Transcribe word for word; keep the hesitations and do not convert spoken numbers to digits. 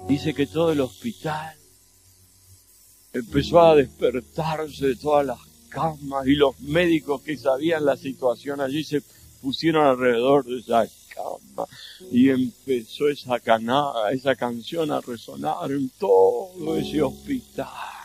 Dice que todo el hospital empezó a despertarse de todas las camas y los médicos que sabían la situación allí se pusieron alrededor de esa cama y empezó esa, cana, esa canción a resonar en todo ese hospital.